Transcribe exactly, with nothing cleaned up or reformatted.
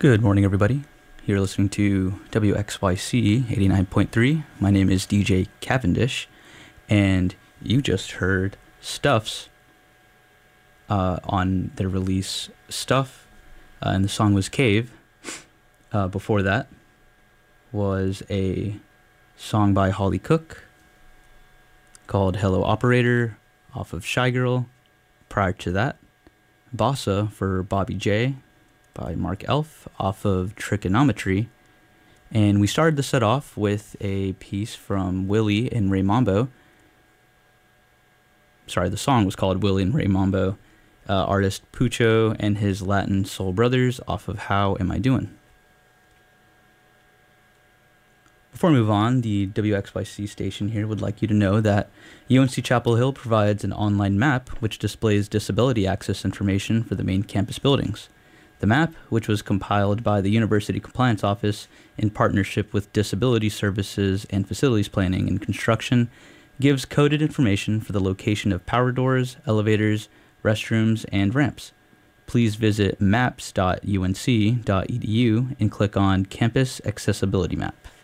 Good morning, everybody. You're listening to W X Y C eighty-nine point three. My name is D J Cavendish, and you just heard Stuffs uh, on their release Stuff, uh, and the song was Cave. Uh, before that was a song by Holly Cook called Hello Operator off of Shy Girl. Prior to that, Bossa for Bobby J by Mark Elf off of Trigonometry. And we started the set off with a piece from Willie and Ray Mambo. Sorry, the song was called Willie and Ray Mambo. Uh, artist Pucho and his Latin Soul Brothers off of How Am I Doing? Before we move on, the W X Y C station here would like you to know that U N C Chapel Hill provides an online map which displays disability access information for the main campus buildings. The map, which was compiled by the University Compliance Office in partnership with Disability Services and Facilities Planning and Construction, gives coded information for the location of power doors, elevators, restrooms, and ramps. Please visit maps dot U N C dot E D U and click on Campus Accessibility Map.